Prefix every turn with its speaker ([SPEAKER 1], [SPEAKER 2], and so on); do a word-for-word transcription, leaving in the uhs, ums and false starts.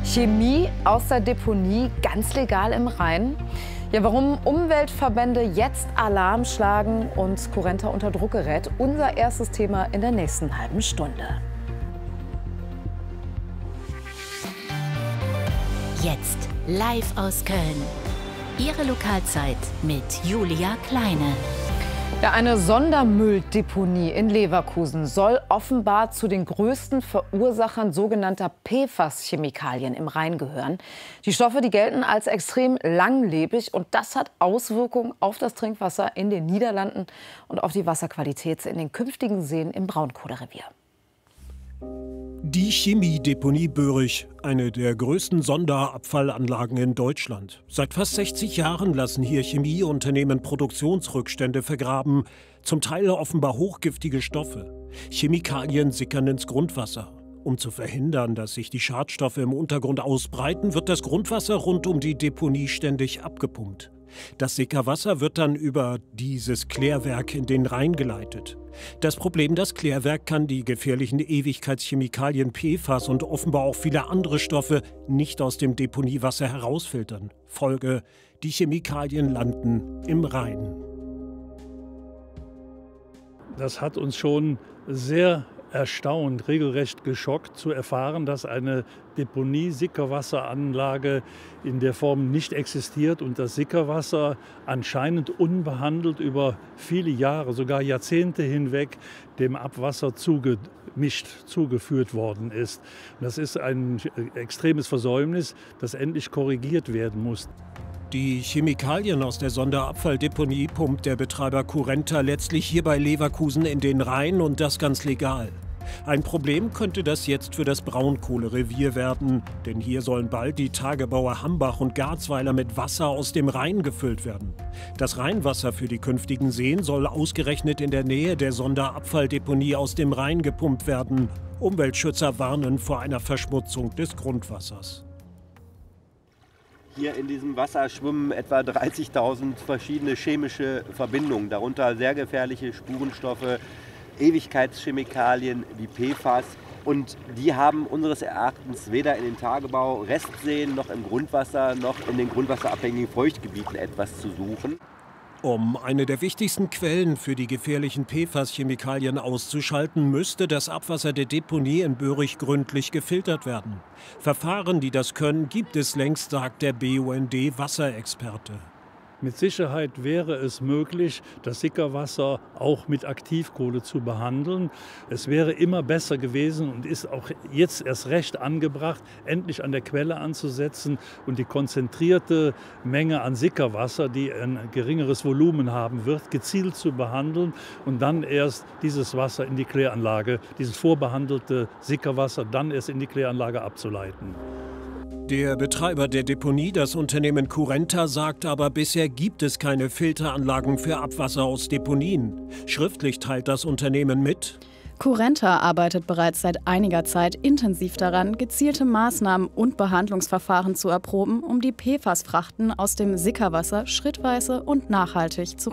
[SPEAKER 1] Chemie aus der Deponie ganz legal im Rhein? Ja, warum Umweltverbände jetzt Alarm schlagen und Currenta unter Druck gerät, unser erstes Thema in der nächsten halben Stunde.
[SPEAKER 2] Jetzt live aus Köln. Ihre Lokalzeit mit Julia Kleine.
[SPEAKER 1] Ja, eine Sondermülldeponie in Leverkusen soll offenbar zu den größten Verursachern sogenannter P F A S-Chemikalien im Rhein gehören. Die Stoffe, die gelten als extrem langlebig, und das hat Auswirkungen auf das Trinkwasser in den Niederlanden und auf die Wasserqualität in den künftigen Seen im Braunkohlerevier.
[SPEAKER 3] Die Chemiedeponie Böhrig, eine der größten Sonderabfallanlagen in Deutschland. Seit fast sechzig Jahren lassen hier Chemieunternehmen Produktionsrückstände vergraben, zum Teil offenbar hochgiftige Stoffe. Chemikalien sickern ins Grundwasser. Um zu verhindern, dass sich die Schadstoffe im Untergrund ausbreiten, wird das Grundwasser rund um die Deponie ständig abgepumpt. Das Sickerwasser wird dann über dieses Klärwerk in den Rhein geleitet. Das Problem: Das Klärwerk kann die gefährlichen Ewigkeitschemikalien P F A S und offenbar auch viele andere Stoffe nicht aus dem Deponiewasser herausfiltern. Folge: Die Chemikalien landen im Rhein.
[SPEAKER 4] Das hat uns schon sehr erstaunt, regelrecht geschockt zu erfahren, dass eine Deponie-Sickerwasseranlage in der Form nicht existiert und das Sickerwasser anscheinend unbehandelt über viele Jahre, sogar Jahrzehnte hinweg dem Abwasser zugemischt, zugeführt worden ist. Das ist ein extremes Versäumnis, das endlich korrigiert werden muss.
[SPEAKER 3] Die Chemikalien aus der Sonderabfalldeponie pumpt der Betreiber Currenta letztlich hier bei Leverkusen in den Rhein, und das ganz legal. Ein Problem könnte das jetzt für das Braunkohlerevier werden, denn hier sollen bald die Tagebaue Hambach und Garzweiler mit Wasser aus dem Rhein gefüllt werden. Das Rheinwasser für die künftigen Seen soll ausgerechnet in der Nähe der Sonderabfalldeponie aus dem Rhein gepumpt werden. Umweltschützer warnen vor einer Verschmutzung des Grundwassers.
[SPEAKER 5] Hier in diesem Wasser schwimmen etwa dreißigtausend verschiedene chemische Verbindungen, darunter sehr gefährliche Spurenstoffe, Ewigkeitschemikalien wie P F A S. Und die haben unseres Erachtens weder in den Tagebau, Restseen noch im Grundwasser noch in den grundwasserabhängigen Feuchtgebieten etwas zu suchen.
[SPEAKER 3] Um eine der wichtigsten Quellen für die gefährlichen P F A S-Chemikalien auszuschalten, müsste das Abwasser der Deponie in Böhrig gründlich gefiltert werden. Verfahren, die das können, gibt es längst, sagt der B U N D-Wasserexperte.
[SPEAKER 4] Mit Sicherheit wäre es möglich, das Sickerwasser auch mit Aktivkohle zu behandeln. Es wäre immer besser gewesen und ist auch jetzt erst recht angebracht, endlich an der Quelle anzusetzen und die konzentrierte Menge an Sickerwasser, die ein geringeres Volumen haben wird, gezielt zu behandeln und dann erst dieses Wasser in die Kläranlage, dieses vorbehandelte Sickerwasser, dann erst in die Kläranlage abzuleiten.
[SPEAKER 3] Der Betreiber der Deponie, das Unternehmen Currenta, sagt aber, bisher gibt es keine Filteranlagen für Abwasser aus Deponien. Schriftlich teilt das Unternehmen mit:
[SPEAKER 6] Currenta arbeitet bereits seit einiger Zeit intensiv daran, gezielte Maßnahmen und Behandlungsverfahren zu erproben, um die P F A S-Frachten aus dem Sickerwasser schrittweise und nachhaltig zu